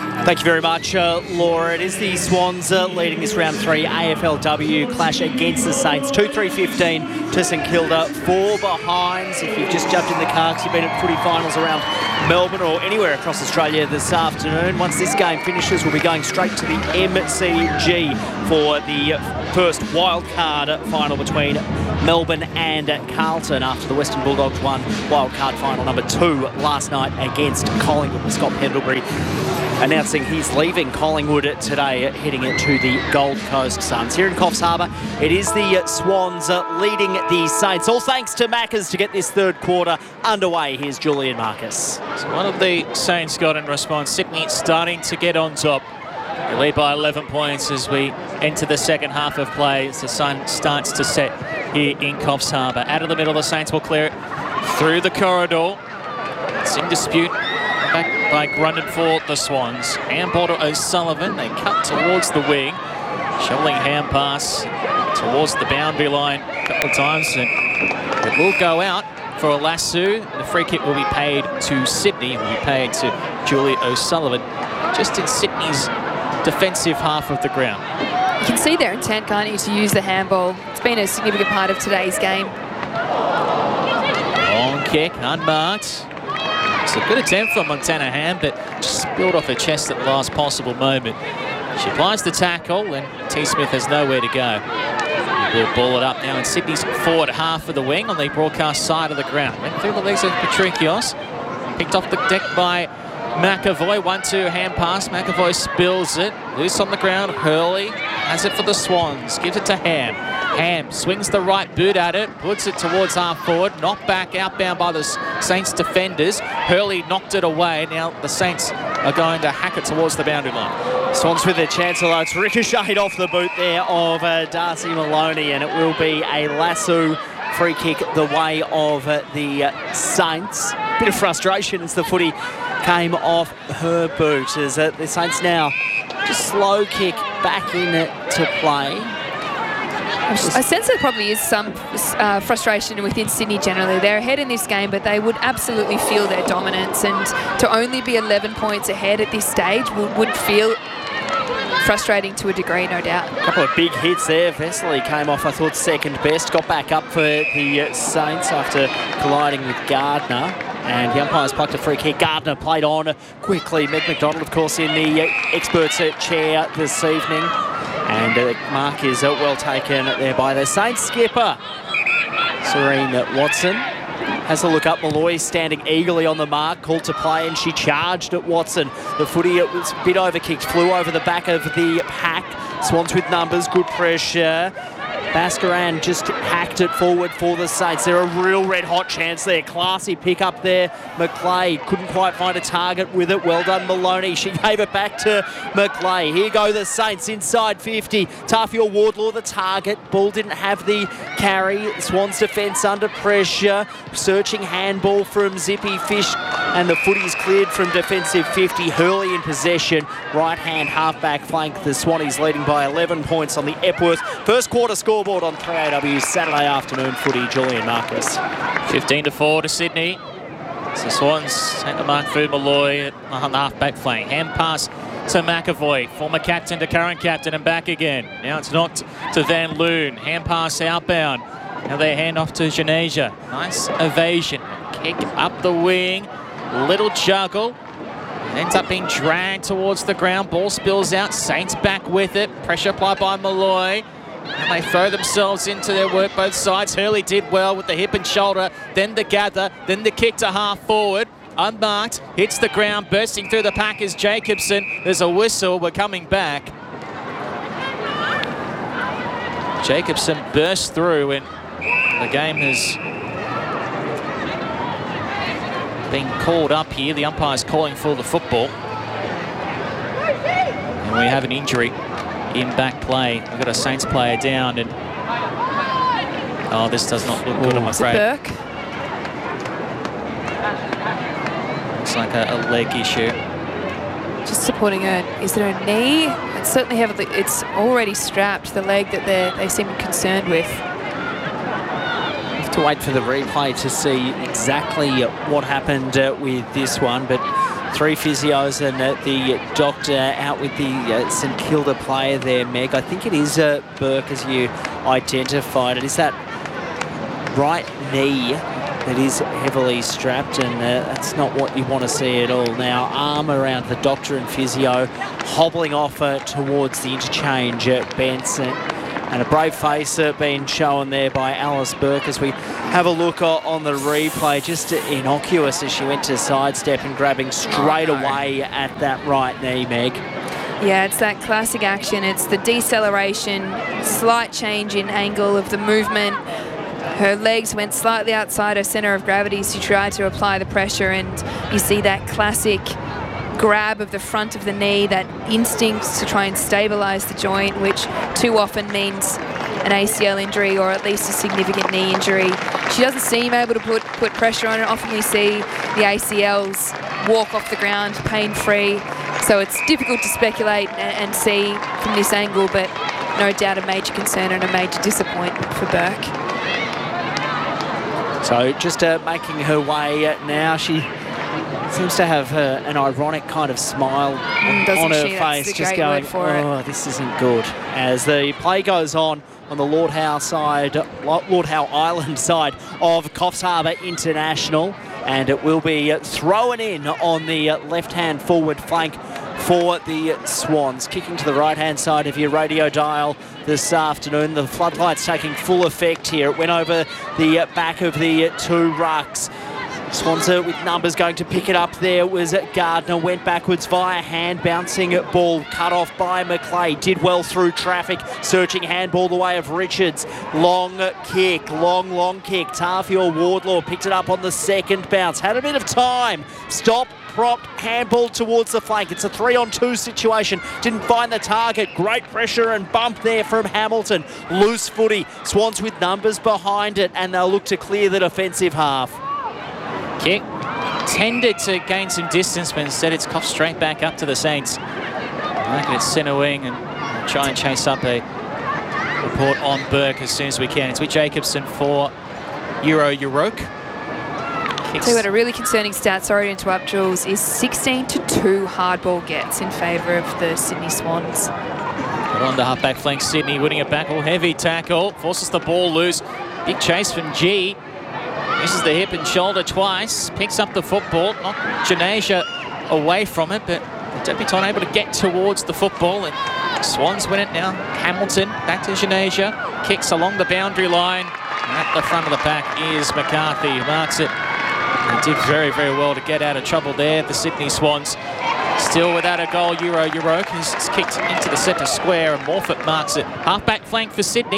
Thank you very much, uh, Laura. It is the Swans uh, leading this round three A F L W clash against the Saints. two three fifteen to St Kilda. Four behinds. If you've just jumped in the car because you've been at footy finals around Melbourne or anywhere across Australia this afternoon, once this game finishes, we'll be going straight to the M C G for the first wildcard final between Melbourne and Carlton after the Western Bulldogs won wildcard final number two last night against Collingwood. Scott Pendlebury announcing he's leaving Collingwood today, heading to the Gold Coast Suns. Here in Coffs Harbour, it is the Swans leading the Saints, all thanks to Maccas to get this third quarter underway. Here's Julian Marcus. So one of the Saints got in response. Sydney starting to get on top. They lead by eleven points as we enter the second half of play as the sun starts to set here in Coffs Harbour. Out of the middle, the Saints will clear it through the corridor. It's in dispute. Back by Grundon for the Swans. Handball to O'Sullivan. They cut towards the wing. Shoveling hand pass towards the boundary line a couple of times. And it will go out for a lasso. The free kick will be paid to Sydney. It will be paid to Julie O'Sullivan. Just in Sydney's defensive half of the ground. You can see their intent, can't you, to use the handball. It's been a significant part of today's game. Long kick, unmarked. It's a good attempt from Montana Ham, but just spilled off her chest at the last possible moment. She applies the tackle, and T. Smith has nowhere to go. We'll ball it up now in Sydney's forward half of the wing on the broadcast side of the ground. Went through the legs of Patricios. Picked off the deck by McAvoy. one two hand pass. McAvoy spills it. Loose on the ground. Hurley has it for the Swans. Gives it to Ham. Ham swings the right boot at it. Puts it towards half forward. Knocked back outbound by the Saints defenders. Hurley knocked it away. Now the Saints are going to hack it towards the boundary line. Swans with their chance, although it's ricocheted off the boot there of uh, Darcy Maloney, and it will be a lasso free kick the way of uh, the uh, Saints. Bit of frustration as the footy came off her boot as uh, the Saints now just slow kick back into play. I sense there probably is some uh, frustration within Sydney generally. They're ahead in this game, but they would absolutely feel their dominance, and to only be eleven points ahead at this stage would, would feel frustrating to a degree, no doubt. A couple of big hits there. Vesely came off, I thought, second best. Got back up for the uh, Saints after colliding with Gardner. And the umpires plucked a free kick. Gardner played on quickly. Meg McDonald, of course, in the uh, experts uh, chair this evening. And uh, mark is uh, well taken there by the Saints skipper. Serene Watson has a look up. Malloy standing eagerly on the mark, called to play, and she charged at Watson. The footy, it was a bit overkicked, flew over the back of the pack. Swans with numbers, good pressure. Bascaran just hacked it forward for the Saints. They're a real red-hot chance there. Classy pick up there. McLeay couldn't quite find a target with it. Well done, Maloney. She gave it back to McLeay. Here go the Saints inside fifty. Tafiel Wardlaw the target. Ball didn't have the carry. Swans defence under pressure. Searching handball from Zippy Fish. And the footy's cleared from defensive fifty. Hurley in possession. Right-hand half-back flank. The Swannies leading by eleven points on the Epworth. First quarter scoreboard on three A W's Saturday afternoon footy. Julian Marcus. fifteen to four to Sydney. So Swans take the mark through Malloy on the half-back flank. Hand pass to McAvoy. Former captain to current captain and back again. Now it's knocked to Van Loon. Hand pass outbound. Now they hand off to Genesia. Nice evasion. Kick up the wing. Little juggle. It ends up being dragged towards the ground. Ball spills out. Saints back with it. Pressure applied by Malloy. And they throw themselves into their work both sides. Hurley did well with the hip and shoulder. Then the gather. Then the kick to half forward. Unmarked. Hits the ground. Bursting through the pack is Jacobson. There's a whistle. We're coming back. Jacobson burst through, and the game has been called up here. The umpire's calling for the football. And we have an injury in back play. We've got a Saints player down, and oh, this does not look good, I'm afraid. Burke. Looks like a, a leg issue. Just supporting her. Is there a knee? It's certainly heavily. It's already strapped, the leg that they they seem concerned with. To wait for the replay to see exactly what happened uh, with this one, but Three physios and uh, the doctor out with the uh, St Kilda player there, Meg. I think it is uh, Burke, as you identified. It is that right knee that is heavily strapped, and uh, that's not what you want to see at all. Now, arm around the doctor and physio, hobbling off uh, towards the interchange at Benson. And a brave face uh, being shown there by Alice Burke as we have a look uh, on the replay. Just innocuous as she went to sidestep and grabbing straight oh, no. away at that right knee, Meg. Yeah, it's that classic action. It's the deceleration, slight change in angle of the movement. Her legs went slightly outside her centre of gravity. She tried to apply the pressure, and you see that classic grab of the front of the knee, that instinct to try and stabilise the joint, which too often means an A C L injury or at least a significant knee injury. She doesn't seem able to put, put pressure on it. Often we see the A C Ls walk off the ground pain-free, so it's difficult to speculate and, and see from this angle, but no doubt a major concern and a major disappointment for Burke. So just uh, making her way uh, now. She seems to have uh, an ironic kind of smile mm, on her she? face, just going, oh, it. this isn't good. As the play goes on on the Lord Howe side, Lord Howe Island side of Coffs Harbour International, and it will be thrown in on the left-hand forward flank for the Swans. Kicking to the right-hand side of your radio dial this afternoon. The floodlights taking full effect here. It went over the back of the two rucks. Swanser with numbers going to pick it up there was Gardner, went backwards via hand, bouncing ball cut off by McLeay, did well through traffic, searching handball the way of Richards, long kick, long, long kick, Taffy or Wardlaw picked it up on the second bounce, had a bit of time, stop, propped, handball towards the flank. It's a three on two situation, didn't find the target, great pressure and bump there from Hamilton, loose footy, Swans with numbers behind it, and they'll look to clear the defensive half. Kick tended to gain some distance, but instead it's coughed straight back up to the Saints. Making it centre wing and try and chase up a report on Burke as soon as we can. It's with Jacobson for Euro Uroke. Tell you what, a really concerning stat, sorry to interrupt, Jules, is sixteen to two hardball gets in favour of the Sydney Swans. But on the half-back flank, Sydney winning it back. Oh, heavy tackle, forces the ball loose. Big chase from G. Uses the hip and shoulder twice, picks up the football, knocked Janasia away from it, but the debutant able to get towards the football, and Swans win it now. Hamilton back to Janasia, kicks along the boundary line, and at the front of the pack is McCarthy, who marks it. They did very, very well to get out of trouble there, the Sydney Swans. Still without a goal, Euro Uroke has kicked into the centre square, and Morfitt marks it. Half-back flank for Sydney.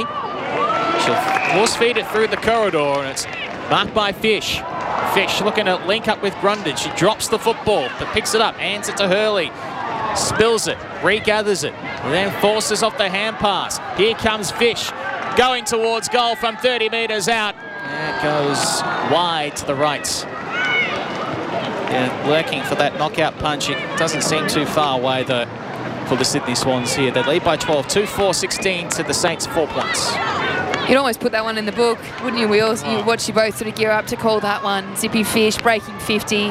She'll force feed it through the corridor, and it's marked by Fish. Fish looking at link up with Grundon. She drops the football, but picks it up, hands it to Hurley. Spills it, regathers it, and then forces off the hand pass. Here comes Fish, going towards goal from thirty metres out. And it goes wide to the right. Yeah, lurking for that knockout punch. It doesn't seem too far away, though, for the Sydney Swans here. They lead by twelve, two four sixteen to the Saints, four points. You'd almost put that one in the book, wouldn't you, Wheels? You watch you both sort of gear up to call that one. Zippy Fish breaking fifty.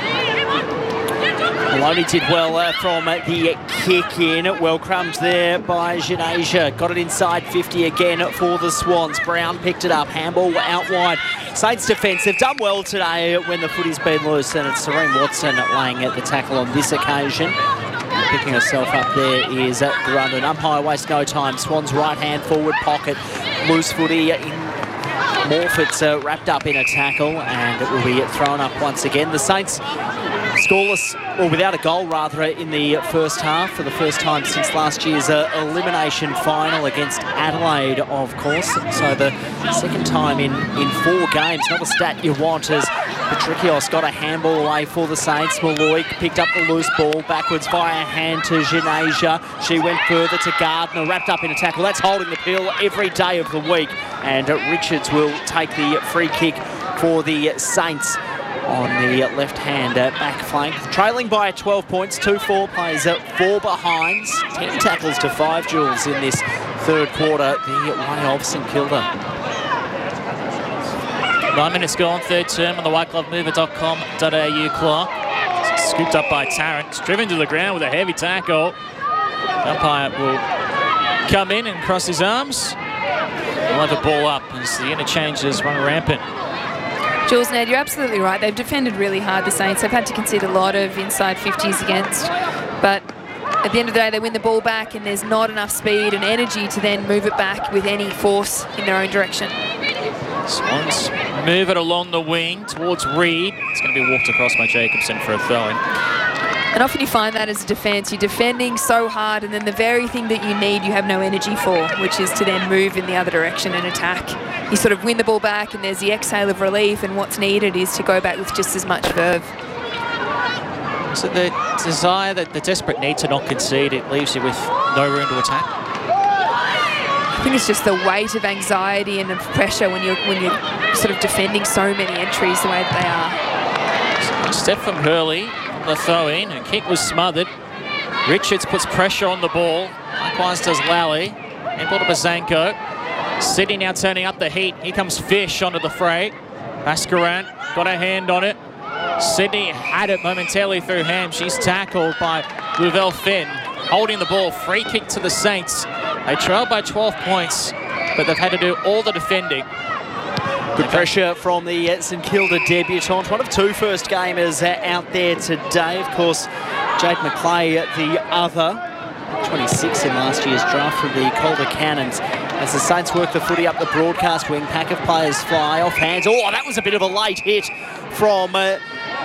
Maloney did well uh, from uh, the kick in. Well crumbed there by Janasia. Got it inside fifty again for the Swans. Brown picked it up. Handball out wide. Saints defence have done well today when the footy's been loose, and it's Serene Watson laying at the tackle on this occasion. Picking herself up there is uh, Grundon. Umpire waste no time. Swans right hand forward pocket. Loose footy in Morfitt's uh, wrapped up in a tackle, and it will be thrown up once again. The Saints scoreless, or without a goal rather, in the first half for the first time since last year's uh, elimination final against Adelaide, of course. So the second time in, in four games. Not a stat you want, as Patricios got a handball away for the Saints. Malloy picked up the loose ball backwards via hand to Janasia. She went further to Gardner, wrapped up in a tackle. That's holding the pill every day of the week. And uh, Richards will take the free kick for the Saints on the left-hand uh, back flank. Trailing by twelve points, two four plays, uh, four behinds, ten tackles to five, Jules, in this third quarter, the way of St Kilda. Nine minutes gone, third term on the white glove mover dot com dot a u clock. Scooped up by Tarrant. It's driven to the ground with a heavy tackle. The umpire will come in and cross his arms. We'll have a ball up as the interchanges run rampant. Jules, Ned, you're absolutely right. They've defended really hard, the Saints. They've had to concede a lot of inside fifties against. But at the end of the day, they win the ball back and there's not enough speed and energy to then move it back with any force in their own direction. Swans move it along the wing towards Reed. It's going to be walked across by Jacobson for a throw-in. And often you find that as a defence, you're defending so hard and then the very thing that you need you have no energy for, which is to then move in the other direction and attack. You sort of win the ball back and there's the exhale of relief, and what's needed is to go back with just as much verve. So the desire, that the desperate need to not concede, it leaves you with no room to attack? I think it's just the weight of anxiety and of pressure when you're, when you're sort of defending so many entries the way that they are. Step from Hurley. The throw in, and kick was smothered. Richards puts pressure on the ball. Likewise does Lally. And ball to Bazanko. Sydney now turning up the heat. Here comes Fish onto the fray. Mascaran got a hand on it. Sydney had it momentarily through Ham. She's tackled by Louvel Finn. Holding the ball. Free kick to the Saints. They trail by twelve points, but they've had to do all the defending. Good pressure from the uh, St Kilda debutant. One of two first gamers uh, out there today. Of course, Jade McClay, uh, the other, twenty-six in last year's draft from the Calder Cannons. As the Saints work the footy up the broadcast wing, pack of players fly off hands. Oh, that was a bit of a late hit from uh,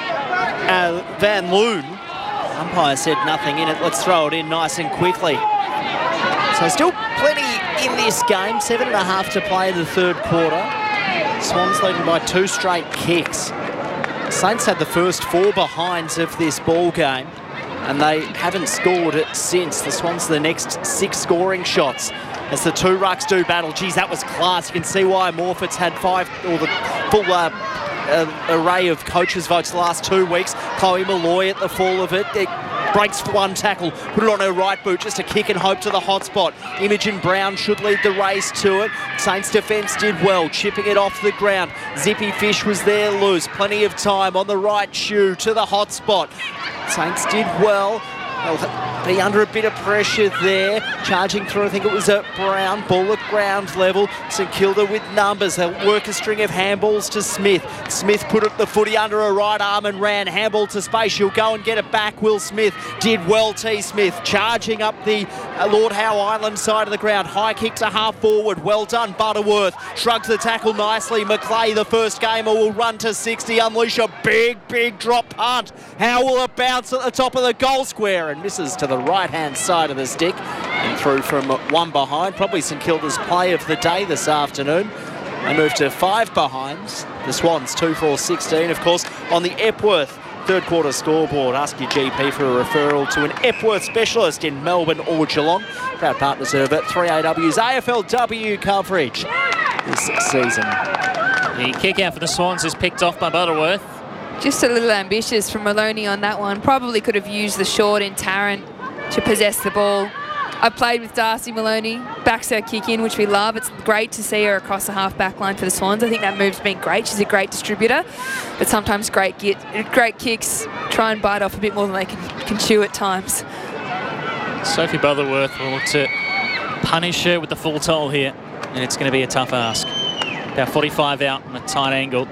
uh, Van Loon. Umpire said nothing in it. Let's throw it in nice and quickly. So still plenty in this game. Seven and a half to play in the third quarter. Swans leading by two straight kicks. Saints had the first four behinds of this ball game, and they haven't scored it since. The Swans the next six scoring shots as the two rucks do battle. Geez, that was class. You can see why Morford's had five, or the full uh, uh, array of coaches' votes the last two weeks. Chloe Malloy at the fall of it. it breaks for one tackle, put it on her right boot, just a kick and hope to the hot spot. Imogen Brown should lead the race to it. Saints defence did well, chipping it off the ground. Zippy Fish was there loose, plenty of time on the right shoe to the hot spot. Saints did well. They'll be under a bit of pressure there. Charging through, I think it was a Brown. Ball at ground level. St Kilda with numbers. They'll work a string of handballs to Smith. Smith put it the footy under her right arm and ran. Handball to space. She'll go and get it back. Will Smith did well. T. Smith charging up the uh, Lord Howe Island side of the ground. High kick to half forward. Well done, Butterworth. Shrugs the tackle nicely. McClay, the first gamer, will run to sixty. Unleash a big, big drop punt. How will it bounce at the top of the goal square? And misses to the right-hand side of the stick and through from one behind. Probably St Kilda's play of the day this afternoon. They move to five behinds. The Swans two four sixteen. Of course, on the Epworth third quarter scoreboard, ask your G P for a referral to an Epworth specialist in Melbourne or Geelong. Proud partners of three A W's A F L W coverage this season. The kick out for the Swans is picked off by Butterworth. Just a little ambitious from Maloney on that one. Probably could have used the short in Tarrant to possess the ball. I've played with Darcy Maloney, backs her kick in, which we love. It's great to see her across the half-back line for the Swans. I think that move's been great. She's a great distributor, but sometimes great get, great kicks try and bite off a bit more than they can, can chew at times. Sophie Butterworth will look to punish her with the full toll here, and it's going to be a tough ask. About forty-five out on a tight angle.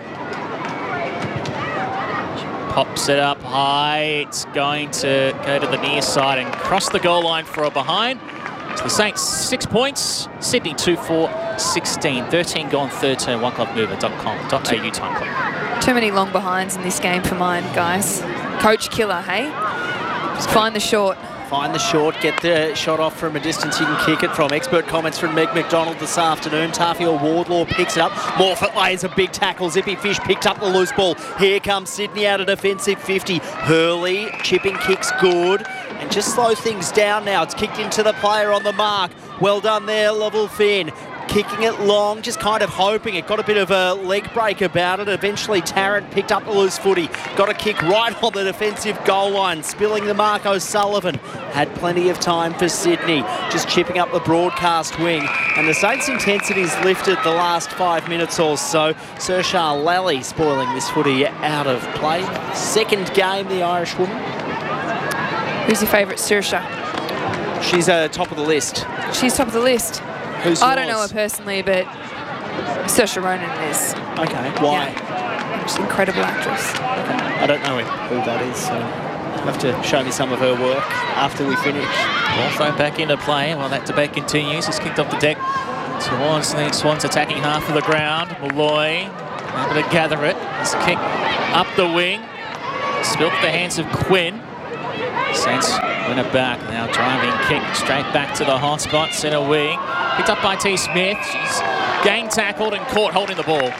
Pops it up high. It's going to go to the near side and cross the goal line for a behind. So the Saints six points. Sydney two four sixteen. thirteen gone, thirteen. one club mover dot com dot a u time clock. Too many long behinds in this game for mine, guys. Coach killer, hey? Just find the short. Find the short, get the shot off from a distance you can kick it from. Expert comments from Meg McDonald this afternoon. Tafiel Wardlaw picks it up. Morfitt lays a big tackle. Zippy Fish picked up the loose ball. Here comes Sydney out of defensive fifty. Hurley, chipping kicks good. And just slow things down now. It's kicked into the player on the mark. Well done there, Level Finn. kicking it long, just kind of hoping. It got a bit of a leg break about it. Eventually, Tarrant picked up the loose footy, got a kick right on the defensive goal line, spilling the Mark O'Sullivan. Had plenty of time for Sydney, just chipping up the broadcast wing. And the Saints' intensity's lifted the last five minutes or so. Saoirse Lally spoiling this footy out of play. Second game, the Irish woman. Who's your favourite, Saoirse? She's uh, top of the list. She's top of the list. Who's I don't know her yours? personally, but Saoirse Ronan is. Okay, why? Yeah. She's an incredible actress. I don't know who that is, so you'll have to show me some of her work after we finish. Ball thrown back into play while that debate continues. He's kicked off the deck towards the Swans attacking half of the ground. Malloy able to gather it. It's a kick up the wing. Spilled the hands of Quinn. Saints win it back. Now driving kick straight back to the hot spot. Centre wing. Picked up by T. Smith. She's gang tackled and caught holding the ball.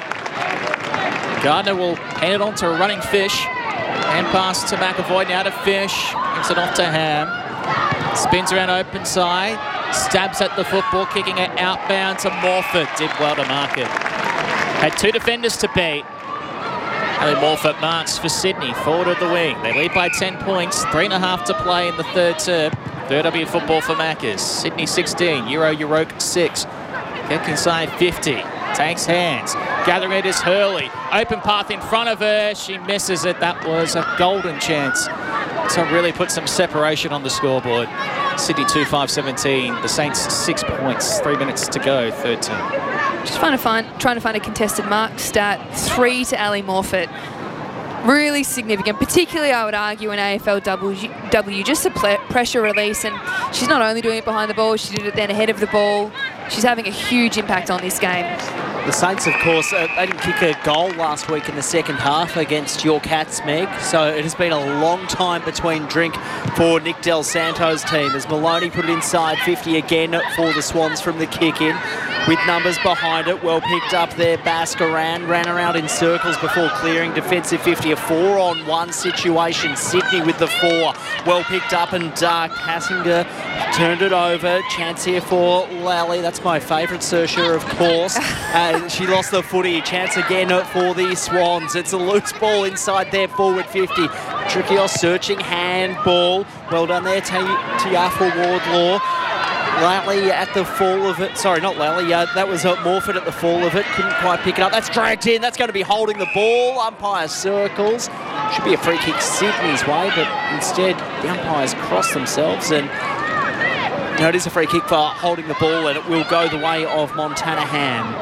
Gardner will hand it on to a running Fish. Hand pass to McAvoy. Now to Fish. Gives it off to Ham. Spins around open side. Stabs at the football. Kicking it outbound to Morford. Did well to mark it. Had two defenders to beat. Ellie Morford marks for Sydney, forward of the wing. They lead by ten points, three and a half to play in the third term. Third W football for Maccas. Sydney sixteen, Euro Euroke six. Kick inside fifty, takes hands. Gathering it is Hurley. Open path in front of her, she misses it. That was a golden chance to really put some separation on the scoreboard. Sydney two five seventeen, the Saints six points, three minutes to go, third term. Just trying to find trying to find a contested mark stat. Three to Ali Morford. Really significant, particularly I would argue in A F L W, W just a ple- pressure release, and she's not only doing it behind the ball, she did it then ahead of the ball. She's having a huge impact on this game. The Saints, of course, uh, they didn't kick a goal last week in the second half against your Cats, Meg. So it has been a long time between drink for Nick Del Santo's team as Maloney put it inside fifty again for the Swans from the kick-in. With numbers behind it, well picked up there. Baskaran ran around in circles before clearing defensive fifty. A four-on-one situation. Sydney with the four. Well picked up and dark. Hassinger turned it over. Chance here for Lally. That's my favourite Saoirse, of course. Uh, she lost the footy. Chance again for the Swans. It's a loose ball inside their forward fifty. Trikios searching handball. Well done there, Tiafa Wardlaw. Lally at the fall of it. Sorry, not Lally. Uh, that was uh, Morford at the fall of it. Couldn't quite pick it up. That's dragged in. That's going to be holding the ball. Umpire circles. Should be a free kick Sydney's way, but instead the umpires cross themselves. And you know, it is a free kick for holding the ball, and it will go the way of Montana Ham.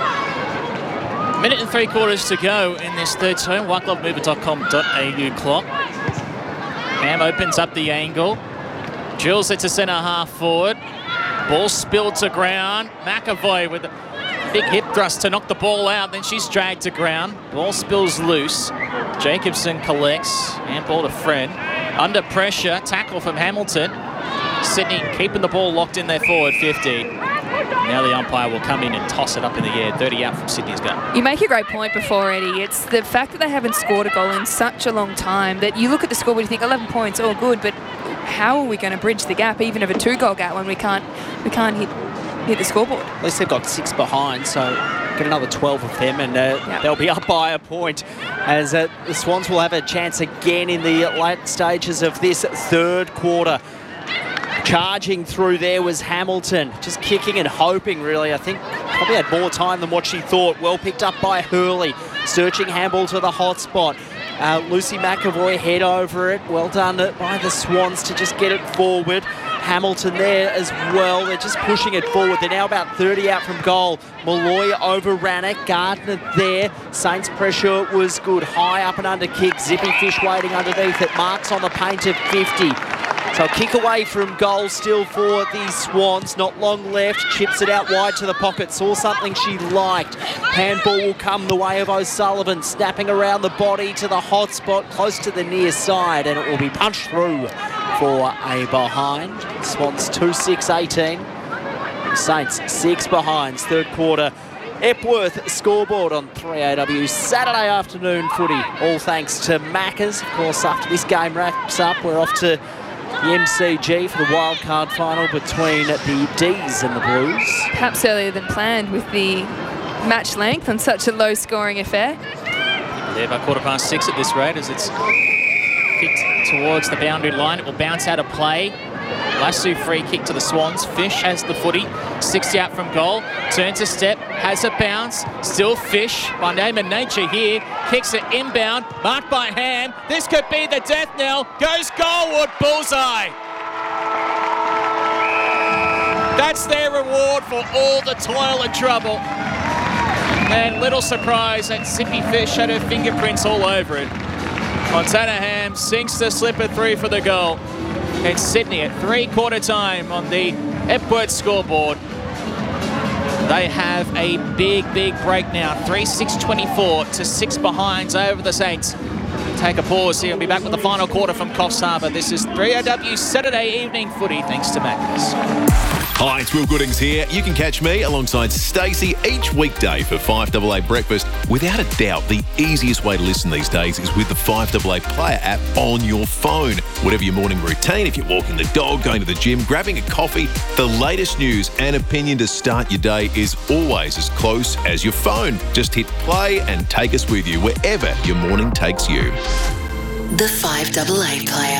Minute and three quarters to go in this third term. white glove mover dot com dot a u clock. Ham opens up the angle. Drills it to centre half forward. Ball spilled to ground. McAvoy with a big hip thrust to knock the ball out. Then she's dragged to ground. Ball spills loose. Jacobson collects. Handball to Friend. Under pressure. Tackle from Hamilton. Sydney keeping the ball locked in their forward fifty. Now the umpire will come in and toss it up in the air. thirty out from Sydney's gun. You make a great point before, Eddie. It's the fact that they haven't scored a goal in such a long time that you look at the scoreboard, you think eleven points, all good, but how are we going to bridge the gap, even of a two-goal gap, when we can't we can't hit hit the scoreboard? At least they've got six behind, so get another twelve of them, and uh, yep. they'll be up by a point. As uh, the Swans will have a chance again in the late stages of this third quarter. Charging through there was Hamilton, just kicking and hoping, really. I think probably had more time than what she thought. Well picked up by Hurley, searching handball to the hot spot. Uh, Lucy McAvoy head over it. Well done by the Swans to just get it forward. Hamilton there as well. They're just pushing it forward. They're now about thirty out from goal. Malloy overran it. Gardner there. Saints pressure was good. High up and under kick. Zippy Fish waiting underneath it. Marks on the paint of fifty. So a kick away from goal still for the Swans. Not long left. Chips it out wide to the pocket. Saw something she liked. Handball will come the way of O'Sullivan. Snapping around the body to the hot spot close to the near side. And it will be punched through for a behind. Swans two six eighteen. Saints six behinds. Third quarter. Epworth scoreboard on three A W Saturday afternoon footy. All thanks to Maccas. Of course, after this game wraps up, we're off to the M C G for the wildcard final between the D's and the Blues. Perhaps earlier than planned with the match length on such a low-scoring affair. There by quarter past six at this rate as it's kicked towards the boundary line. It will bounce out of play. Lasso free kick to the Swans. Fish has the footy. sixty out from goal. Turns a step. Has a bounce. Still Fish by name and nature here. Kicks it inbound. Marked by Ham. This could be the death knell. Goes goalward. Bullseye. That's their reward for all the toil and trouble. And little surprise that Zippy Fish had her fingerprints all over it. Montana Ham sinks the slipper through for the goal. And Sydney at three-quarter time on the Epworth scoreboard. They have a big, big break now. three six twenty-four to six behinds over the Saints. Take a pause here. We'll be back with the final quarter from Coffs Harbour. This is three O W Saturday evening footy, thanks to Maccas. Hi, it's Will Goodings here. You can catch me alongside Stacey each weekday for five A A Breakfast. Without a doubt, the easiest way to listen these days is with the five A A Player app on your phone. Whatever your morning routine, if you're walking the dog, going to the gym, grabbing a coffee, the latest news and opinion to start your day is always as close as your phone. Just hit play and take us with you wherever your morning takes you. The five A A Player.